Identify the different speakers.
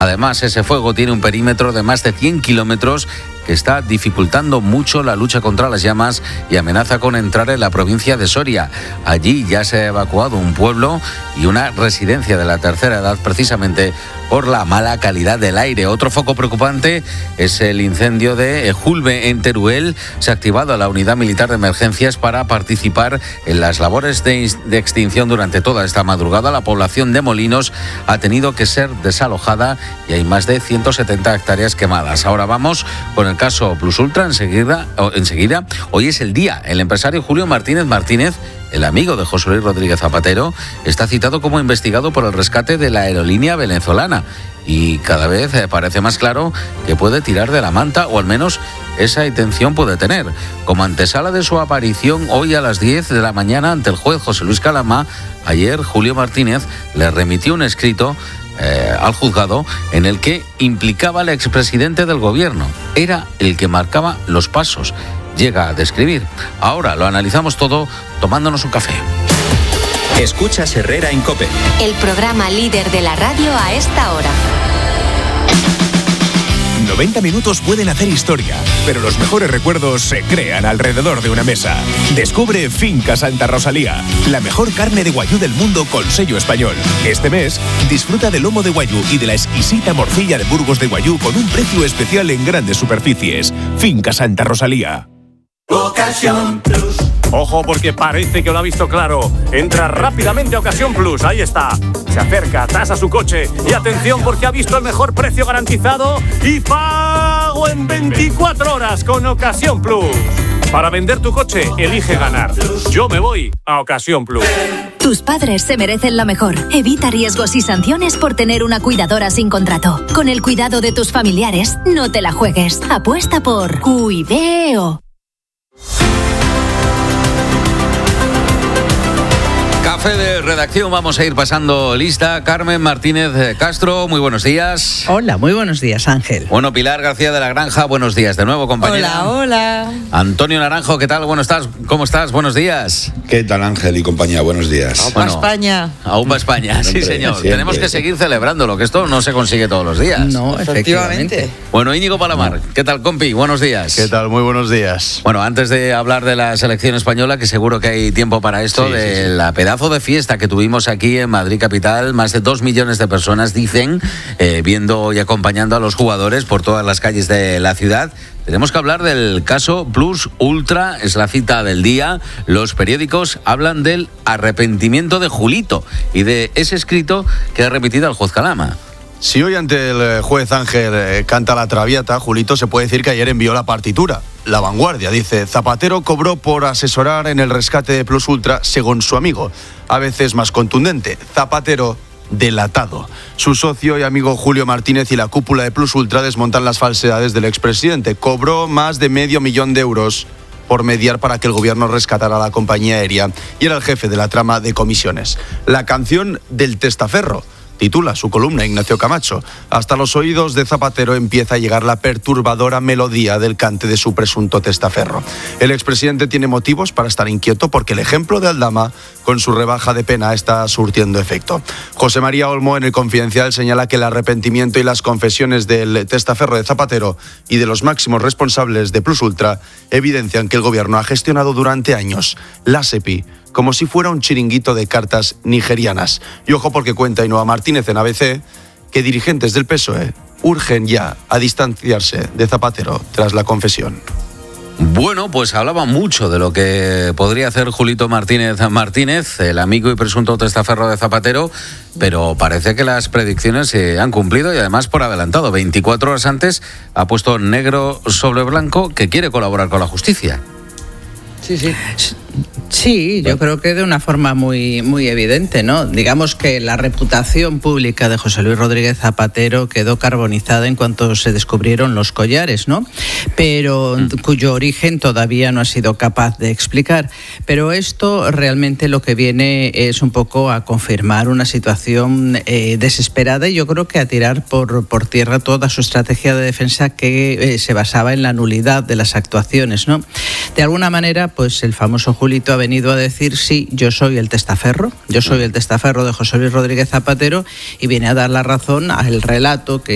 Speaker 1: Además, ese fuego tiene un perímetro de más de 100 kilómetros que está dificultando mucho la lucha contra las llamas y amenaza con entrar en la provincia de Soria. Allí ya se ha evacuado un pueblo y una residencia de la tercera edad precisamente por la mala calidad del aire. Otro foco preocupante es el incendio de Julbe en Teruel. Se ha activado la unidad militar de emergencias para participar en las labores de extinción durante toda esta madrugada. La población de Molinos ha tenido que ser desalojada y hay más de 170 hectáreas quemadas. Ahora vamos con el caso Plus Ultra enseguida. Hoy es el día. El empresario Julio Martínez, el amigo de José Luis Rodríguez Zapatero, está citado como investigado por el rescate de la aerolínea venezolana y cada vez parece más claro que puede tirar de la manta, o al menos esa intención puede tener. Como antesala de su aparición hoy a las 10 de la mañana ante el juez José Luis Calama, ayer Julio Martínez le remitió un escrito al juzgado en el que implicaba al expresidente del gobierno. Era el que marcaba los pasos. Llega a describir. Ahora lo analizamos todo tomándonos un café.
Speaker 2: Escuchas Herrera en COPE.
Speaker 3: El programa líder de la radio a esta hora.
Speaker 4: 90 minutos pueden hacer historia, pero los mejores recuerdos se crean alrededor de una mesa. Descubre Finca Santa Rosalía, la mejor carne de guayú del mundo con sello español. Este mes, disfruta del lomo de guayú y de la exquisita morcilla de Burgos de guayú con un precio especial en grandes superficies. Finca Santa Rosalía.
Speaker 5: Ocasión Plus. Ojo, porque parece que lo ha visto claro. Entra rápidamente a Ocasión Plus, ahí está. Se acerca, tasa su coche y atención porque ha visto el mejor precio garantizado y pago en 24 horas con Ocasión Plus. Para vender tu coche, elige ganar. Yo me voy a Ocasión Plus.
Speaker 6: Tus padres se merecen lo mejor. Evita riesgos y sanciones por tener una cuidadora sin contrato. Con el cuidado de tus familiares, no te la juegues. Apuesta por Cuideo.
Speaker 1: Café de redacción, vamos a ir pasando lista. Carmen Martínez Castro, muy buenos días.
Speaker 7: Hola, muy buenos días, Ángel.
Speaker 1: Bueno, Pilar García de la Granja, buenos días de nuevo, compañera.
Speaker 8: Hola.
Speaker 1: Antonio Naranjo, ¿qué tal? ¿Cómo estás? Buenos días.
Speaker 9: ¿Qué tal, Ángel y compañía? Buenos días.
Speaker 8: Aupa España.
Speaker 1: Aupa España, sí, señor. Siempre. Tenemos que seguir celebrándolo, que esto no se consigue todos los días.
Speaker 7: No, efectivamente.
Speaker 1: Bueno, Íñigo Palamar, ¿qué tal, compi? Buenos días.
Speaker 10: ¿Qué tal? Muy buenos días.
Speaker 1: Bueno, antes de hablar de la selección española, que seguro que hay tiempo para esto, la pedazo de fiesta que tuvimos aquí en Madrid capital, más de 2 millones de personas, dicen, viendo y acompañando a los jugadores por todas las calles de la ciudad. Tenemos que hablar del caso Plus Ultra, es la cita del día. Los periódicos hablan del arrepentimiento de Julito y de ese escrito que ha remitido al juez Calama.
Speaker 10: Si hoy ante el juez Ángel canta la traviata, Julito se puede decir que ayer envió la partitura. La Vanguardia dice: Zapatero cobró por asesorar en el rescate de Plus Ultra, según su amigo. A veces más contundente, Zapatero delatado. Su socio y amigo Julio Martínez y la cúpula de Plus Ultra desmontan las falsedades del expresidente. Cobró más de $500,000 de euros por mediar para que el gobierno rescatara a la compañía aérea y era el jefe de la trama de comisiones. La canción del testaferro titula su columna Ignacio Camacho. Hasta los oídos de Zapatero empieza a llegar la perturbadora melodía del cante de su presunto testaferro. El expresidente tiene motivos para estar inquieto porque el ejemplo de Aldama, con su rebaja de pena, está surtiendo efecto. José María Olmo, en El Confidencial, señala que el arrepentimiento y las confesiones del testaferro de Zapatero y de los máximos responsables de Plus Ultra evidencian que el gobierno ha gestionado durante años la SEPI como si fuera un chiringuito de cartas nigerianas. Y ojo, porque cuenta Ainhoa Martínez en ABC que dirigentes del PSOE urgen ya a distanciarse de Zapatero tras la confesión.
Speaker 1: Bueno, pues hablaba mucho de lo que podría hacer Julito Martínez, el amigo y presunto testaferro de Zapatero, pero parece que las predicciones se han cumplido y además por adelantado. 24 horas antes ha puesto negro sobre blanco que quiere colaborar con la justicia.
Speaker 7: Sí, yo creo que de una forma muy, muy evidente, ¿no? Digamos que la reputación pública de José Luis Rodríguez Zapatero quedó carbonizada en cuanto se descubrieron los collares, ¿no? Pero cuyo origen todavía no ha sido capaz de explicar. Pero esto realmente lo que viene es un poco a confirmar una situación desesperada y yo creo que a tirar por tierra toda su estrategia de defensa que se basaba en la nulidad de las actuaciones, ¿no? De alguna manera, pues el famoso Julito ha venido a decir: sí, yo soy el testaferro de José Luis Rodríguez Zapatero, y viene a dar la razón al relato que